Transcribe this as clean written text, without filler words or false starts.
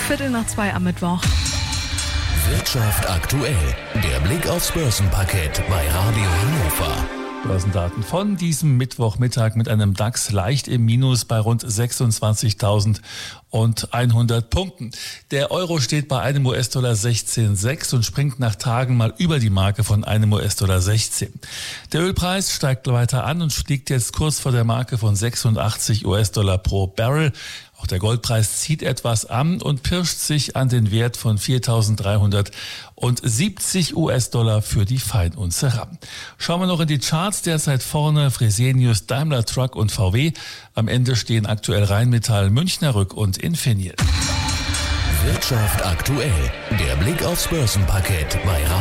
1:15 am Mittwoch. Wirtschaft aktuell. Der Blick aufs Börsenparkett bei Radio Hannover. Börsendaten von diesem Mittwochmittag mit einem DAX leicht im Minus bei rund 26.100 Punkten. Der Euro steht bei einem US-Dollar 16,6 und springt nach Tagen mal über die Marke von einem US-Dollar 16. Der Ölpreis steigt weiter an und liegt jetzt kurz vor der Marke von 86 US-Dollar pro Barrel. Auch der Goldpreis zieht etwas an und pirscht sich an den Wert von 4.370 US-Dollar für die Feinunze ran. Schauen wir noch in die Charts. Derzeit vorne Fresenius, Daimler Truck und VW. Am Ende stehen aktuell Rheinmetall, Münchner Rück und Infineon. Wirtschaft aktuell. Der Blick aufs Börsenparkett bei Radio